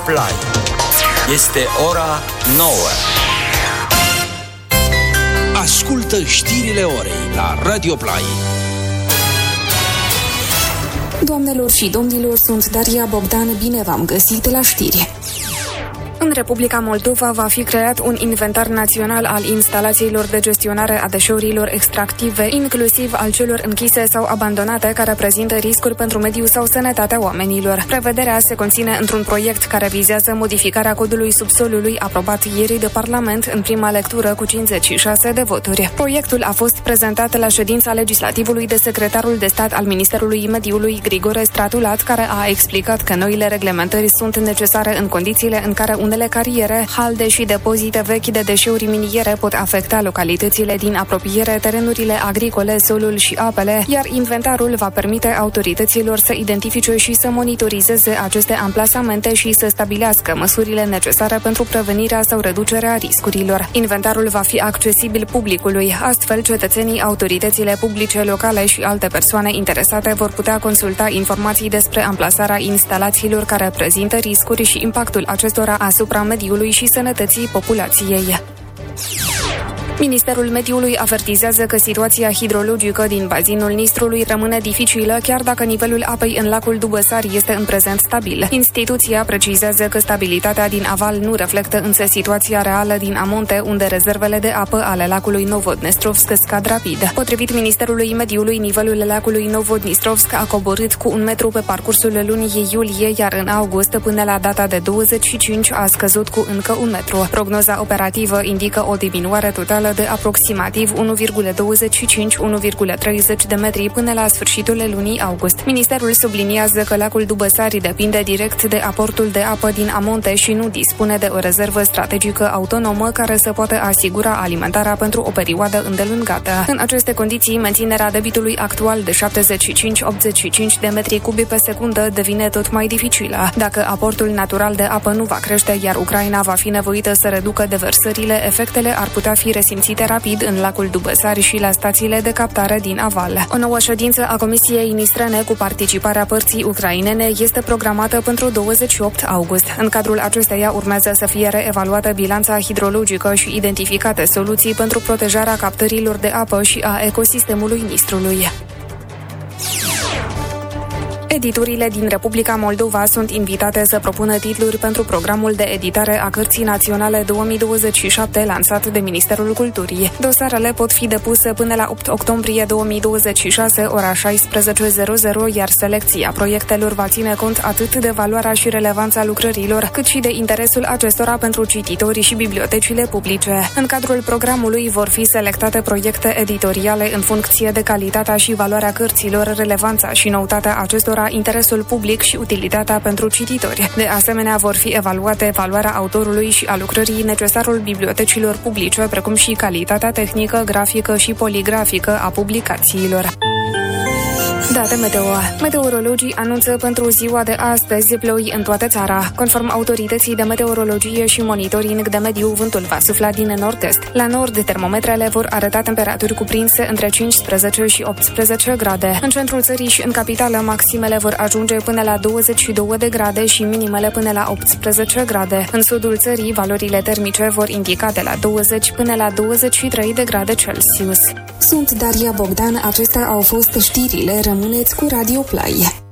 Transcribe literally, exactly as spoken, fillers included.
Play. Este ora nouă. Ascultă știrile orei la Radio Play. Doamnelor și domnilor, sunt Daria Bogdan, bine v-am găsit la știri. În Republica Moldova va fi creat un inventar național al instalațiilor de gestionare a deșeurilor extractive, inclusiv al celor închise sau abandonate care prezintă riscuri pentru mediu sau sănătatea oamenilor. Prevederea se conține într-un proiect care vizează modificarea codului subsolului aprobat ieri de Parlament în prima lectură cu cincizeci și șase de voturi. Proiectul a fost prezentat la ședința legislativului de secretarul de stat al Ministerului Mediului, Grigore Stratulat, care a explicat că noile reglementări sunt necesare în condițiile în care un Unele cariere, halde și depozite vechi de deșeuri miniere pot afecta localitățile din apropiere, terenurile agricole, solul și apele, iar inventarul va permite autorităților să identifice și să monitorizeze aceste amplasamente și să stabilească măsurile necesare pentru prevenirea sau reducerea riscurilor. Inventarul va fi accesibil publicului, astfel cetățenii, autoritățile publice locale și alte persoane interesate vor putea consulta informații despre amplasarea instalațiilor care prezintă riscuri și impactul acestora asupra asupra mediului și sănătății populației. Ministerul Mediului avertizează că situația hidrologică din bazinul Nistrului rămâne dificilă, chiar dacă nivelul apei în lacul Dubăsari este în prezent stabil. Instituția precizează că stabilitatea din aval nu reflectă însă situația reală din amonte, unde rezervele de apă ale lacului Novodnestrovsk scad rapid. Potrivit Ministerului Mediului, nivelul lacului Novodnestrovsk a coborât cu un metru pe parcursul lunii iulie, iar în august, până la data de douăzeci și cinci, a scăzut cu încă un metru. Prognoza operativă indică o diminuare totală de aproximativ unu virgulă douăzeci și cinci - unu virgulă treizeci de metri până la sfârșitul lunii august. Ministerul subliniază că lacul Dubăsari depinde direct de aportul de apă din amonte și nu dispune de o rezervă strategică autonomă care să poată asigura alimentarea pentru o perioadă îndelungată. În aceste condiții, menținerea debitului actual de șaptezeci și cinci - optzeci și cinci de metri cubi pe secundă devine tot mai dificilă. Dacă aportul natural de apă nu va crește, iar Ucraina va fi nevoită să reducă deversările, efectele ar putea fi resimțite rapid în lacul Dubăsari și la stațiile de captare din aval. O nouă ședință a Comisiei Nistrene cu participarea părții ucrainene este programată pentru douăzeci și opt august. În cadrul acesteia urmează să fie reevaluată bilanța hidrologică și identificate soluții pentru protejarea captărilor de apă și a ecosistemului Nistrului. Editurile din Republica Moldova sunt invitate să propună titluri pentru programul de editare a Cărții Naționale două mii douăzeci și șapte lansat de Ministerul Culturii. Dosarele pot fi depuse până la opt octombrie două mii douăzeci și șase, ora șaisprezece, iar selecția proiectelor va ține cont atât de valoarea și relevanța lucrărilor, cât și de interesul acestora pentru cititorii și bibliotecile publice. În cadrul programului vor fi selectate proiecte editoriale în funcție de calitatea și valoarea cărților, relevanța și noutatea acestora, interesul public și utilitatea pentru cititori. De asemenea, vor fi evaluate valoarea autorului și a lucrării, necesarul bibliotecilor publice, precum și calitatea tehnică, grafică și poligrafică a publicațiilor. Date meteo. Meteorologii anunță pentru ziua de astăzi ploi în toată țara. Conform autorității de meteorologie și monitoring de mediu, vântul va sufla din nord-est. La nord, termometrele vor arăta temperaturi cuprinse între cincisprezece și optsprezece grade. În centrul țării și în capitală, maximele vor ajunge până la douăzeci și două de grade și minimele până la optsprezece grade. În sudul țării, valorile termice vor indica de la douăzeci până la douăzeci și trei de grade Celsius. Sunt Daria Bogdan, acestea au fost știrile. Rămâneți cu Radio Play.